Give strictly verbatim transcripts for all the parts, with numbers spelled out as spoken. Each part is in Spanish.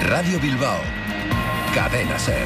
Radio Bilbao. Cadena SER.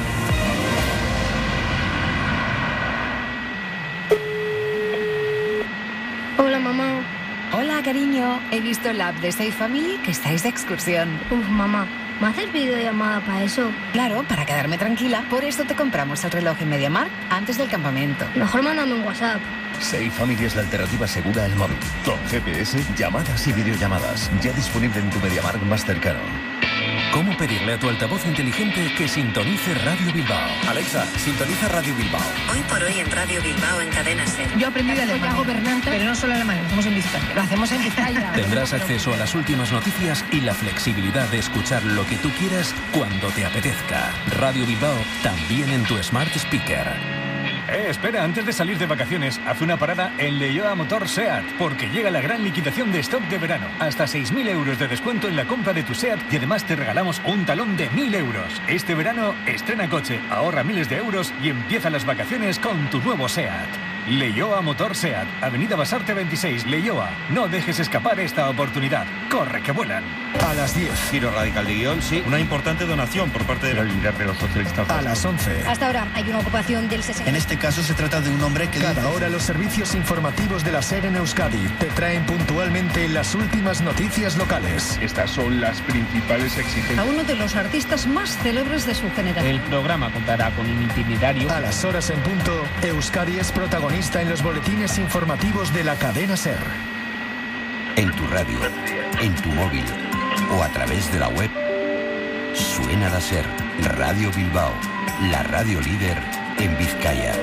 Hola, mamá. Hola, cariño. He visto en la app de Safe Family que estáis de excursión. Uf, mamá, ¿me haces videollamada para eso? Claro, para quedarme tranquila. Por eso te compramos el reloj en MediaMarkt antes del campamento. Mejor mándame un WhatsApp. Safe Family es la alternativa segura al móvil. Con G P S, llamadas y videollamadas. Ya disponible en tu MediaMarkt más cercano. ¿Cómo pedirle a tu altavoz inteligente que sintonice Radio Bilbao? Alexa, sintoniza Radio Bilbao. Hoy por hoy en Radio Bilbao en Cadena SER. Yo aprendí alemán, gobernante, pero no solo alemán, lo hacemos en Vizcaya. Lo hacemos en Vizcaya. Tendrás acceso a las últimas noticias y la flexibilidad de escuchar lo que tú quieras cuando te apetezca. Radio Bilbao, también en tu Smart Speaker. Eh, espera, antes de salir de vacaciones, haz una parada en Leioa Motor SEAT, porque llega la gran liquidación de stock de verano. Hasta seis mil euros de descuento en la compra de tu SEAT y además te regalamos un talón de mil euros. Este verano, estrena coche, ahorra miles de euros y empieza las vacaciones con tu nuevo SEAT. Leioa Motor SEAT, Avenida Basarte veintiséis, Leioa. No dejes escapar esta oportunidad. ¡Corre, que vuelan! A las diez. Giro radical de guión, sí. Una importante donación por parte de la líder de los socialistas. A las once. Hasta ahora hay una ocupación del sesenta. En este caso se trata de un hombre que... Cada hora los servicios informativos de la SER en Euskadi te traen puntualmente las últimas noticias locales. Estas son las principales exigencias. A uno de los artistas más célebres de su generación. El programa contará con un itinerario. A las horas en punto, Euskadi es protagonista en los boletines informativos de la cadena SER. En tu radio, en tu móvil o a través de la web, suena la SER, Radio Bilbao, la radio líder en Vizcaya.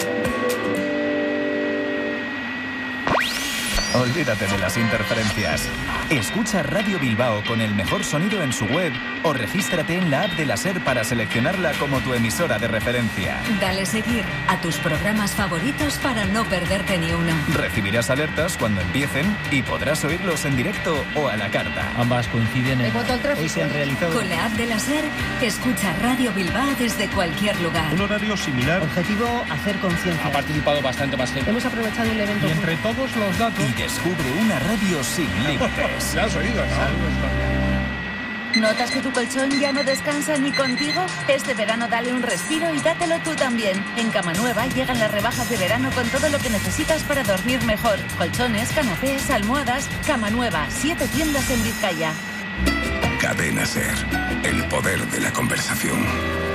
Olvídate de las interferencias. Escucha Radio Bilbao con el mejor sonido en su web o regístrate en la app de la SER para seleccionarla como tu emisora de referencia. Dale seguir a tus programas favoritos para no perderte ni uno. Recibirás alertas cuando empiecen y podrás oírlos en directo o a la carta. Ambas coinciden en... Hoy se han realizado... Con la app de la SER, escucha Radio Bilbao desde cualquier lugar. Un horario similar. Objetivo, hacer conciencia. Ha participado bastante más gente. Hemos aprovechado el evento. Y entre todos los datos... Y descubre una radio sin límites. ¿La has oído, no? ¿Notas que tu colchón ya no descansa ni contigo? Este verano dale un respiro y dátelo tú también. En Cama Nueva llegan las rebajas de verano con todo lo que necesitas para dormir mejor. Colchones, canapés, almohadas. Cama Nueva, siete tiendas en Vizcaya. Cadena SER, el poder de la conversación.